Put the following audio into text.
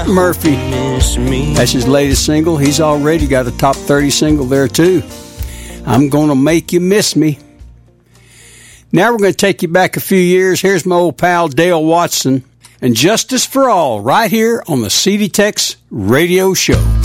Murphy. That's his latest single. He's already got a top 30 single there, too. I'm Gonna Make You Miss Me. Now we're going to take you back a few years. Here's my old pal Dale Watson and Justice for All right here on the CD Tex Radio Show.